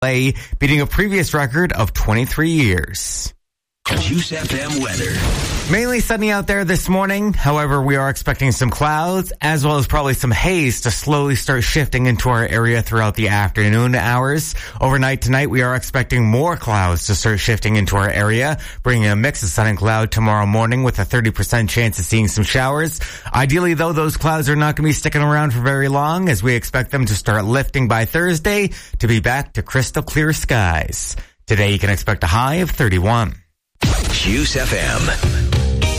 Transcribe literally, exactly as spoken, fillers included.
beating a previous record of twenty-three years. Juice F M weather. Mainly sunny out there this morning. However, we are expecting some clouds as well as probably some haze to slowly start shifting into our area throughout the afternoon hours. Overnight tonight, we are expecting more clouds to start shifting into our area, bringing a mix of sun and cloud tomorrow morning with a thirty percent chance of seeing some showers. Ideally, though, those clouds are not going to be sticking around for very long as we expect them to start lifting by Thursday to be back to crystal clear skies. Today, you can expect a high of thirty-one. Juice F M.